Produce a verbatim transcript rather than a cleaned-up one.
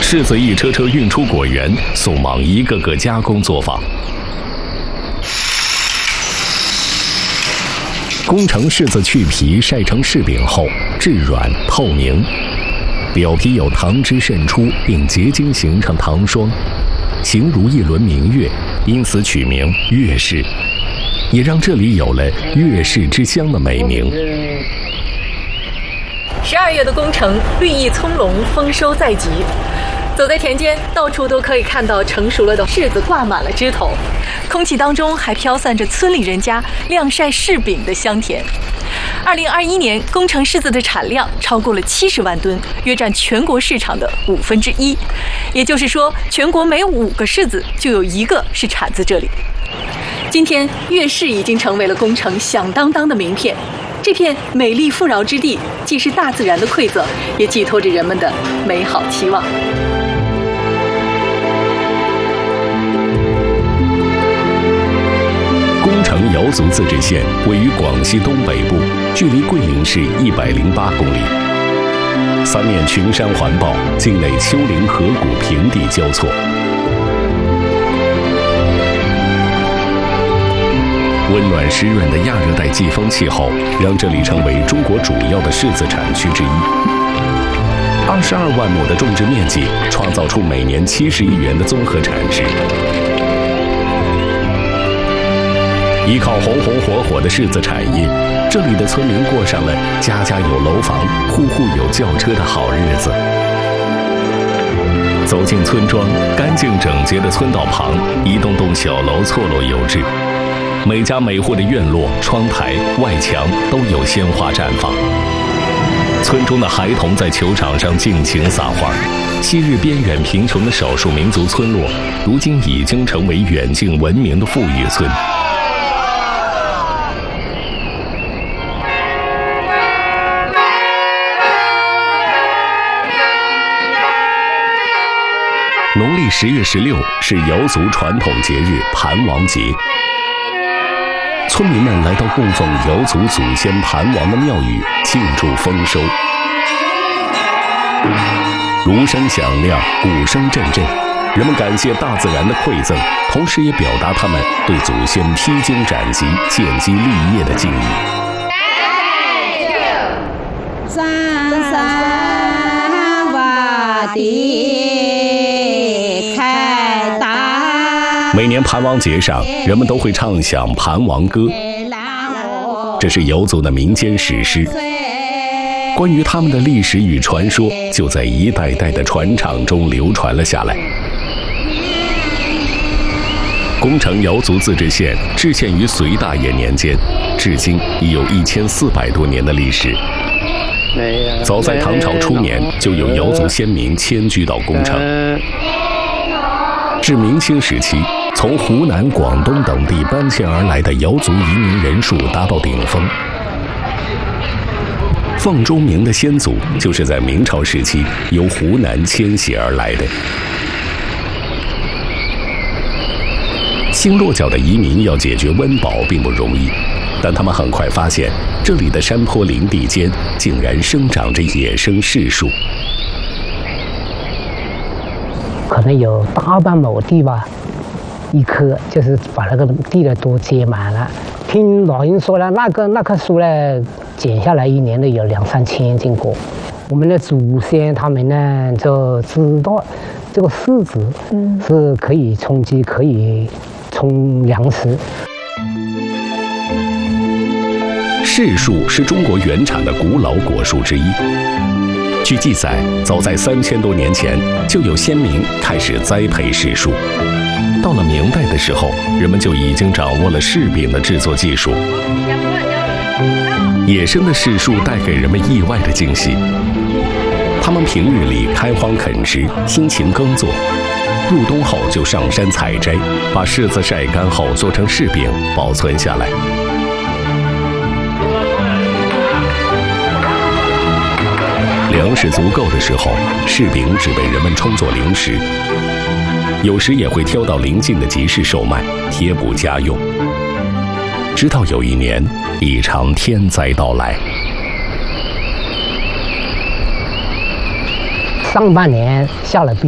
柿子一车车运出果园，送往一个个加工作坊。工程柿子去皮晒成柿饼后，质软透明，表皮有糖汁渗出，并结晶形成糖霜，形如一轮明月，因此取名月柿，也让这里有了月柿之乡的美名。 十二月的工程绿意葱茏，丰收在即。走在田间，到处都可以看到成熟了的柿子挂满了枝头，空气当中还飘散着村里人家晾晒柿饼的香甜。二零二一年，工程柿子的产量超过了七十万吨，约占全国市场的五分之一。也就是说，全国每五个柿子就有一个是产自这里。今天，月柿已经成为了工程响当当的名片。这片美丽富饶之地，既是大自然的馈赠，也寄托着人们的美好期望。 工程瑶族自治县位于广西东北部，距离桂林市一百零八公里。三面群山环抱，境内丘陵河谷平地交错。温暖湿润的亚热带季风气候，让这里成为中国主要的柿子产区之一。二十二万亩的种植面积，创造出每年七十亿元的综合产值。依靠红红火火的柿子产业，这里的村民过上了家家有楼房、户户有轿车的好日子。走进村庄，干净整洁的村道旁，一栋栋小楼错落有致。每家每户的院落、窗台、外墙都有鲜花绽放。村中的孩童在球场上尽情撒花。昔日边远贫穷的少数民族村落，如今已经成为远近闻名的富裕村。农历十月十六是瑶族传统节日盘王节。村民们来到供奉瑶族祖先盘王的庙宇，庆祝丰收。芦声响亮，鼓声阵阵，人们感谢大自然的馈赠，同时也表达他们对祖先披荆斩棘、建基立业的敬意。 三三瓦地开大。 每年盘王节上，人们都会唱响盘王歌，这是瑶族的民间史诗。关于他们的历史与传说，就在一代代的传唱中流传了下来。工程瑶族自治县置县于隋大业年间，至今已有一千四百多年的历史。早在唐朝初年，就有瑶族先民迁居到工程。至明清时期，从湖南、广东等地搬迁而来的瑶族移民人数达到顶峰。凤钟鸣的先祖就是在明朝时期由湖南迁徙而来的。新落脚的移民要解决温饱并不容易，但他们很快发现，这里的山坡林地间竟然生长着野生柿树。 可能有大半亩地吧，一棵就是把那个地呢都结满了。听老人说了，那个那棵树呢，剪下来一年的有两三千斤果。我们的祖先他们呢就知道，这个柿子是可以充饥，可以充粮食。 柿树是中国原产的古老果树之一。据记载，早在三千多年前，就有先民开始栽培柿树。到了明代的时候，人们就已经掌握了柿饼的制作技术。野生的柿树带给人们意外的惊喜。他们平日里开荒垦殖，辛勤耕作，入冬后就上山采摘，把柿子晒干后做成柿饼，保存下来。粮食足够的时候，柿饼只被人们充作零食，有时也会挑到邻近的集市售卖，贴补家用。直到有一年，一场天灾到来。 上半年下了冰。